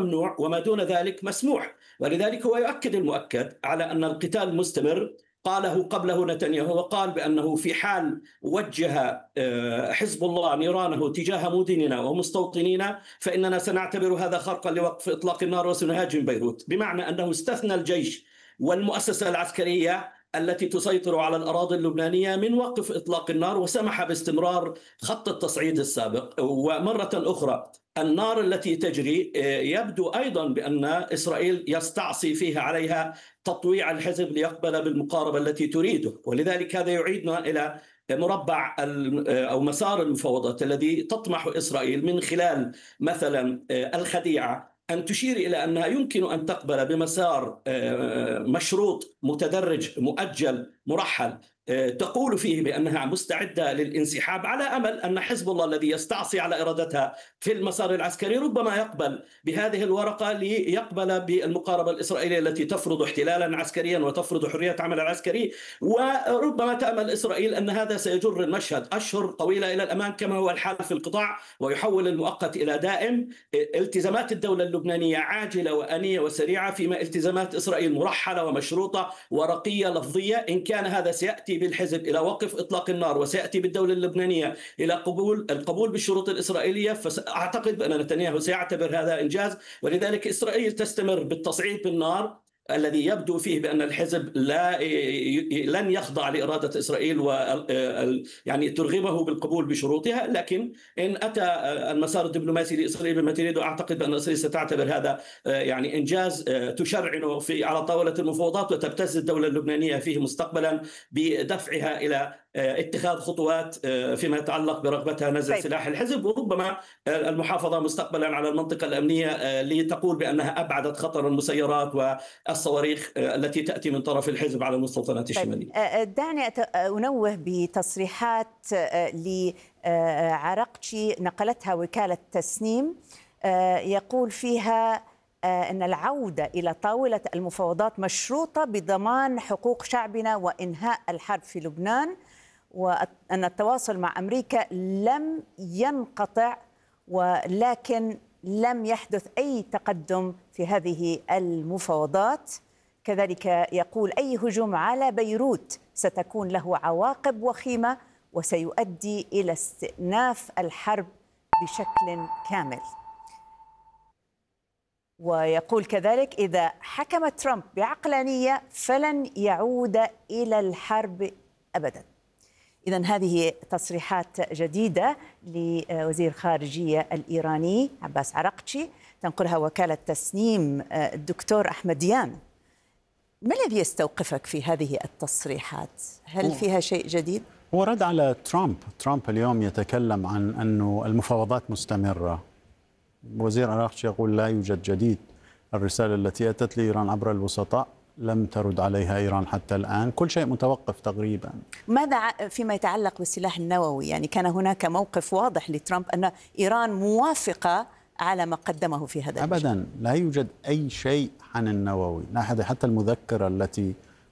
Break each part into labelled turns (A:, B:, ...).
A: ممنوع وما دون ذلك مسموح. ولذلك هو يؤكد المؤكد على أن القتال مستمر. قاله قبله نتنياهو، وقال بأنه في حال وجه حزب الله نيرانه تجاه مدننا ومستوطنينا فإننا سنعتبر هذا خرقا لوقف إطلاق النار وسنهاجم بيروت، بمعنى أنه استثنى الجيش والمؤسسة العسكرية التي تسيطر على الأراضي اللبنانية من وقف إطلاق النار، وسمح باستمرار خط التصعيد السابق. ومرة أخرى النار التي تجري يبدو أيضا بأن إسرائيل يستعصي فيها عليها تطويع الحزب ليقبل بالمقاربة التي تريده. ولذلك هذا يعيدنا إلى مربع أو مسار المفاوضات الذي تطمح إسرائيل من خلال مثلا الخديعة أن تشير إلى أنها يمكن أن تقبل بمسار مشروط متدرج مؤجل مرحل، تقول فيه بأنها مستعدة للانسحاب، على أمل أن حزب الله الذي يستعصي على إرادتها في المسار العسكري ربما يقبل بهذه الورقة ليقبل بالمقاربة الإسرائيلية التي تفرض احتلالا عسكريا وتفرض حرية عمل العسكري. وربما تأمل إسرائيل أن هذا سيجر المشهد أشهر طويلة إلى الأمام كما هو الحال في القطاع، ويحول المؤقت إلى دائم. التزامات الدولة اللبنانية عاجلة وآنية وسريعة، فيما التزامات إسرائيل مرحلة ومشروطة ورقية لفظية. إن كان هذا سيأتي بالحزب إلى وقف إطلاق النار وسيأتي بالدولة اللبنانية إلى القبول بالشروط الإسرائيلية، فأعتقد بأن نتنياهو سيعتبر هذا إنجاز. ولذلك إسرائيل تستمر بالتصعيد بالنار الذي يبدو فيه بأن الحزب لن يخضع لإرادة إسرائيل يعني ترغبه بالقبول بشروطها. لكن إن أتى المسار الدبلوماسي لإسرائيل بما تريد، أعتقد بأن إسرائيل ستعتبر هذا يعني إنجاز تشرعنه على طاولة المفاوضات، وتبتز الدولة اللبنانية فيه مستقبلا بدفعها إلى اتخاذ خطوات فيما يتعلق برغبتها نزع سلاح الحزب، وربما المحافظة مستقبلا على المنطقة الأمنية لتقول بأنها أبعدت خطر المسيرات والصواريخ التي تأتي من طرف الحزب على المستوطنات الشمالية.
B: دعني أنوه بتصريحات لعرقتشي نقلتها وكالة تسنيم، يقول فيها أن العودة إلى طاولة المفاوضات مشروطة بضمان حقوق شعبنا وإنهاء الحرب في لبنان، وأن التواصل مع أمريكا لم ينقطع، ولكن لم يحدث أي تقدم في هذه المفاوضات. كذلك يقول أي هجوم على بيروت ستكون له عواقب وخيمة وسيؤدي إلى استئناف الحرب بشكل كامل. ويقول كذلك إذا حكم ترامب بعقلانية فلن يعود إلى الحرب أبدا. إذن هذه تصريحات جديدة لوزير الخارجية الإيراني عباس عرقتشي تنقلها وكالة تسنيم. الدكتور أحمديان، ما الذي يستوقفك في هذه التصريحات؟ هل فيها شيء جديد؟
C: هو رد على ترامب اليوم يتكلم عن أنه المفاوضات مستمرة. وزير عرقتشي يقول لا يوجد جديد. الرسالة التي أتت لإيران عبر الوسطاء لم ترد عليها إيران حتى الآن، كل شيء متوقف تقريبا.
B: ماذا فيما يتعلق بالسلاح النووي؟ يعني كان هناك موقف واضح لترامب أن إيران موافقة على ما قدمه في هذا
C: أبدا المجال. لا يوجد أي شيء عن النووي. حتى المذكرة التي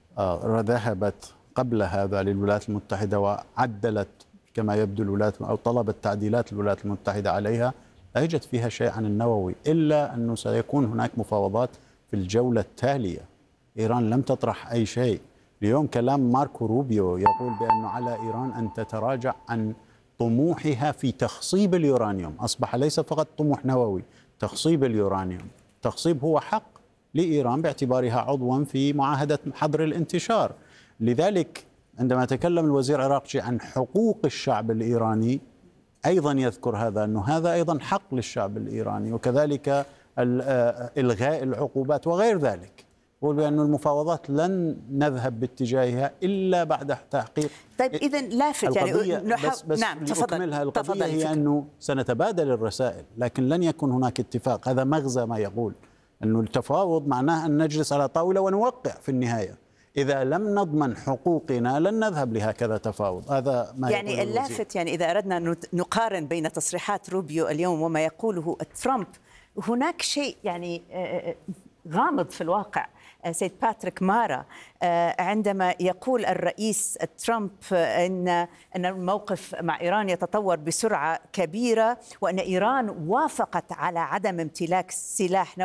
C: ذهبت قبل هذا للولايات المتحدة وعدلت كما يبدو الولايات أو طلبت تعديلات الولايات المتحدة عليها، لا يوجد فيها شيء عن النووي، إلا أنه سيكون هناك مفاوضات في الجولة التالية. إيران لم تطرح أي شيء. اليوم كلام ماركو روبيو يقول بأنه على إيران أن تتراجع عن طموحها في تخصيب اليورانيوم. أصبح ليس فقط طموح نووي، تخصيب اليورانيوم. التخصيب هو حق لإيران باعتبارها عضوا في معاهدة حظر الانتشار. لذلك عندما تكلم الوزير عراقتشي عن حقوق الشعب الإيراني أيضا يذكر هذا، أنه هذا أيضا حق للشعب الإيراني، وكذلك إلغاء العقوبات وغير ذلك. يقول بأن المفاوضات لن نذهب باتجاهها إلا بعد تحقيق.
B: طيب إذن لافت يعني
C: بس
B: نعم تفضل.
C: القضية هي أنه سنتبادل الرسائل، لكن لن يكون هناك اتفاق. هذا مغزى ما يقول، أنه التفاوض معناه أن نجلس على طاولة ونوقع في النهاية. إذا لم نضمن حقوقنا لن نذهب لهكذا تفاوض. هذا ما
B: يعني اللافت، يعني إذا أردنا أن نقارن بين تصريحات روبيو اليوم وما يقوله ترامب، هناك شيء يعني غامض في الواقع. سيد باتريك مارا عندما يقول الرئيس ترامب أن الموقف مع إيران يتطور بسرعة كبيرة، وأن إيران وافقت على عدم امتلاك سلاح